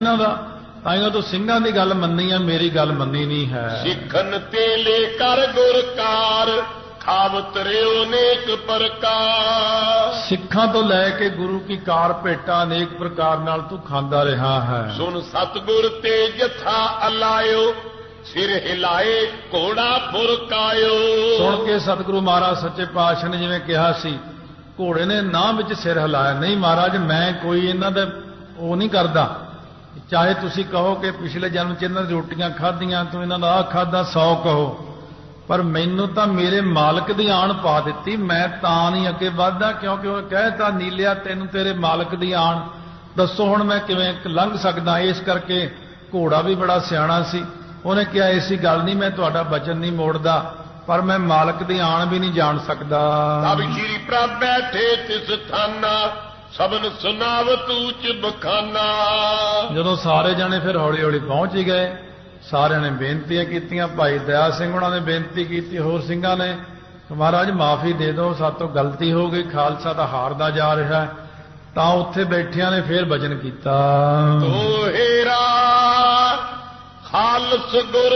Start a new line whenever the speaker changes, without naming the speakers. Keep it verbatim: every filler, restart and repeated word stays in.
ਇਹਨਾਂ ਦਾ ਤਾਈਓ ਤੋਂ ਸਿੰਘਾਂ ਦੀ ਗੱਲ ਮੰਨੀ ਆ, ਮੇਰੀ ਗੱਲ ਮੰਨੀ ਨਹੀਂ ਹੈ।
ਸਿੱਖਨ ਤੇ ਲੈ ਕਰ ਗੁਰਕਾਰ ਖਾਵਤ ਰਿਓ ਅਨੇਕ ਪ੍ਰਕਾਰ।
ਸਿੱਖਾਂ ਤੋਂ ਲੈ ਕੇ ਗੁਰੂ ਕੀ ਕਾਰ ਭੇਟਾ ਅਨੇਕ ਪ੍ਰਕਾਰ ਨਾਲ ਤੂੰ ਖਾਂਦਾ ਰਿਹਾ ਹੈ।
ਸੁਨ ਸਤਿਗੁਰ ਤੇ ਜਥਾ ਅਲਾਇਓ ਸਿਰ ਹਿਲਾਏ ਘੋੜਾ ਫੁਰਕਾਇਓ।
ਸੁਣ ਕੇ ਸਤਿਗੁਰੂ ਮਹਾਰਾਜ ਸੱਚੇ ਪਾਤਸ਼ਾਹ ਨੇ ਜਿਵੇਂ ਕਿਹਾ ਸੀ, ਘੋੜੇ ਨੇ ਨਾ ਵਿੱਚ ਸਿਰ ਹਿਲਾਇਆ। ਨਹੀਂ ਮਹਾਰਾਜ, ਮੈਂ ਕੋਈ ਇਹਨਾਂ ਦਾ ਉਹ ਨਹੀਂ ਕਰਦਾ। ਚਾਹੇ ਤੁਸੀਂ ਕਹੋ ਕਿ ਪਿਛਲੇ ਜਨਮ ਚ ਇਹਨਾਂ ਦੀ ਰੋਟੀਆਂ ਖਾਧੀਆਂ, ਤੂੰ ਇਹਨਾਂ ਦਾ ਆਹ ਖਾਧਾ, ਸੌ ਕਹੋ, ਪਰ ਮੈਨੂੰ ਤਾਂ ਮੇਰੇ ਮਾਲਕ ਦੀ ਆਣ ਪਾ ਦਿੱਤੀ। ਮੈਂ ਤਾਂ ਨਹੀਂ ਅੱਗੇ ਵੱਧਦਾ, ਕਿਉਂਕਿ ਉਹ ਕਹਿਤਾ ਨੀਲਿਆ ਤੈਨੂੰ ਤੇਰੇ ਮਾਲਕ ਦੀ ਆਣ। ਦੱਸੋ ਹੁਣ ਮੈਂ ਕਿਵੇਂ ਲੰਘ ਸਕਦਾ। ਇਸ ਕਰਕੇ ਘੋੜਾ ਵੀ ਬੜਾ ਸਿਆਣਾ ਸੀ। ਉਹਨੇ ਕਿਹਾ ਐਸੀ ਗੱਲ ਨਹੀਂ, ਮੈਂ ਤੁਹਾਡਾ ਬਚਨ ਨਹੀਂ ਮੋੜਦਾ, ਪਰ ਮੈਂ ਮਾਲਕ ਦੀ ਆਣ ਵੀ ਨਹੀਂ ਜਾਣ ਸਕਦਾ।
ਤਬ ਸ਼੍ਰੀ ਪ੍ਰਭ ਬੈਠੇ ਤਿਸ ਥਾਨਾ ਸਭਨ ਸੁਨਾਵਤ ਉੱਚ ਬਖਾਨਾ। ਜਦੋਂ
ਸਾਰੇ ਜਾਣੇ ਫਿਰ ਹੌਲੀ ਹੌਲੀ ਪਹੁੰਚ ਹੀ ਗਏ, ਸਾਰਿਆਂ ਨੇ ਬੇਨਤੀਆਂ ਕੀਤੀਆਂ। ਭਾਈ ਦਇਆ ਸਿੰਘ ਉਹਨਾਂ ਨੇ ਬੇਨਤੀ ਕੀਤੀ, ਹੋਰ ਸਿੰਘਾਂ ਨੇ, ਮਹਾਰਾਜ ਮਾਫੀ ਦੇ ਦਿਓ, ਸਾਤੋਂ ਗਲਤੀ ਹੋ ਗਈ, ਖਾਲਸਾ ਤਾਂ ਹਾਰਦਾ ਜਾ ਰਿਹਾ। ਤਾਂ ਉੱਥੇ ਬੈਠਿਆਂ ਨੇ ਫਿਰ ਭਜਨ ਕੀਤਾ।
ਤੋਹੇਰਾ ਖਾਲਸ ਗੁਰ